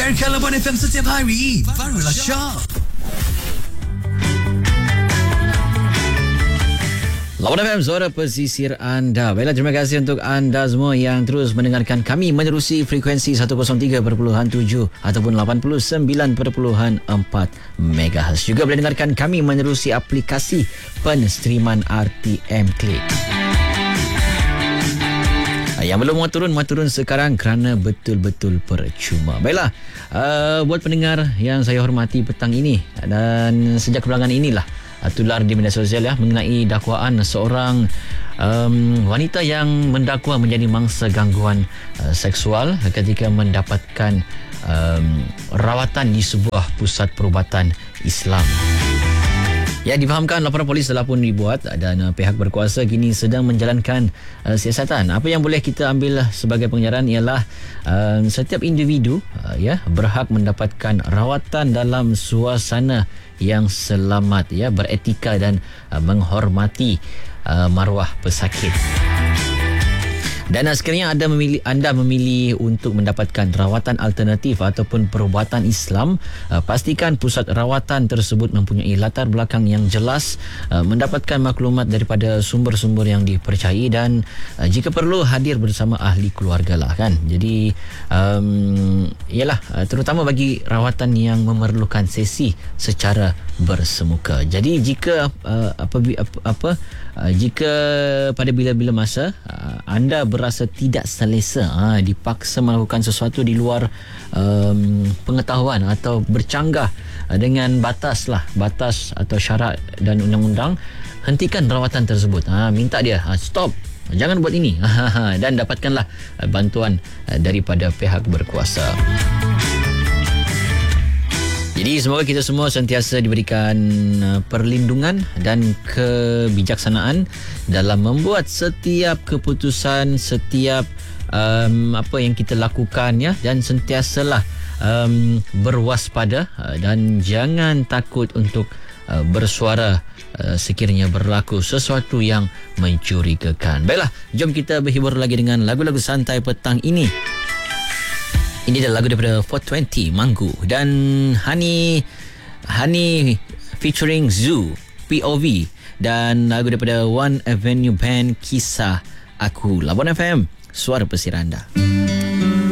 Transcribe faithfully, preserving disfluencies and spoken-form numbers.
Dengarkan Labuan F M setiap hari. Barulah Syok. Labuan F M, suara pesisir anda. Baiklah, terima kasih untuk anda semua yang terus mendengarkan kami menerusi frekuensi seratus tiga perpuluhan tujuh ataupun lapan puluh sembilan perpuluhan empat megahertz. Juga boleh dengarkan kami menerusi aplikasi penstreaman R T M Click. Yang belum mahu turun, mahu turun sekarang kerana betul-betul percuma. Baiklah, uh, buat pendengar yang saya hormati petang ini dan sejak kebelakangan inilah uh, tular di media sosial ya mengenai dakwaan seorang um, wanita yang mendakwa menjadi mangsa gangguan uh, seksual ketika mendapatkan um, rawatan di sebuah pusat perubatan Islam. Ya, difahamkan laporan polis telah pun dibuat dan uh, pihak berkuasa kini sedang menjalankan uh, siasatan. Apa yang boleh kita ambil sebagai pengajaran ialah uh, setiap individu uh, ya berhak mendapatkan rawatan dalam suasana yang selamat, ya, beretika dan uh, menghormati uh, maruah pesakit. Dan sekiranya anda memilih, anda memilih untuk mendapatkan rawatan alternatif ataupun perubatan Islam, uh, pastikan pusat rawatan tersebut mempunyai latar belakang yang jelas, uh, mendapatkan maklumat daripada sumber-sumber yang dipercayai dan uh, jika perlu hadir bersama ahli keluarga lah kan. Jadi um, ialah uh, terutama bagi rawatan yang memerlukan sesi secara bersemuka. Jadi jika uh, apa, apa, apa uh, jika pada bila-bila masa uh, anda berasa tidak selesa, ha, dipaksa melakukan sesuatu di luar um, pengetahuan atau bercanggah uh, dengan batas lah, batas atau syarat dan undang-undang, hentikan rawatan tersebut. Ha, minta dia, ha, stop, jangan buat ini, dan dapatkanlah uh, bantuan uh, daripada pihak berkuasa. Jadi semoga kita semua sentiasa diberikan uh, perlindungan dan kebijaksanaan dalam membuat setiap keputusan, setiap um, apa yang kita lakukan, ya, dan sentiasalah um, berwaspada uh, dan jangan takut untuk uh, bersuara uh, sekiranya berlaku sesuatu yang mencurigakan. Baiklah, jom kita berhibur lagi dengan lagu-lagu santai petang ini. Ini adalah lagu daripada four twenty Manggu dan Hani Hani featuring Zoo P O V dan lagu daripada One Avenue Band Kisah Aku. Labuan F M, suara pesisir anda.